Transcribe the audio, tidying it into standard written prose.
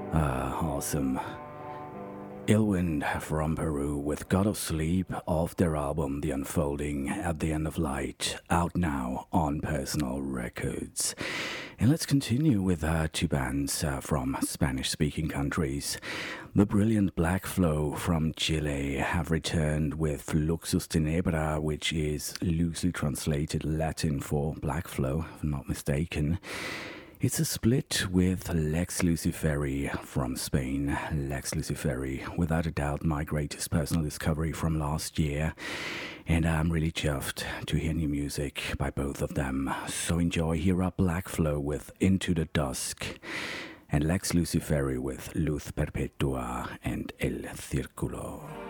Awesome. Illwind from Peru with God of Sleep off their album The Unfolding at the End of Light, out now on Personal Records. And let's continue with two bands from Spanish-speaking countries. The brilliant Black Flow from Chile have returned with Fluxus Tenebra, which is loosely translated Latin for Black Flow, if I'm not mistaken. It's a split with Lex Luciferi from Spain. Lex Luciferi, without a doubt, my greatest personal discovery from last year. And I'm really chuffed to hear new music by both of them. So enjoy. Here are Black Flow with Into the Dusk and Lex Luciferi with Luz Perpetua and El Círculo.